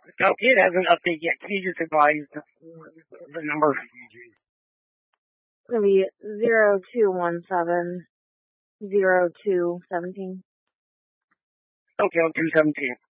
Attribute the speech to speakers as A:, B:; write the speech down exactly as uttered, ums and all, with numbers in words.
A: Okay, it hasn't updated yet. Can you just advise the, the number?
B: It's gonna be zero two one seven zero two seventeen.
A: Okay, on two seventeen.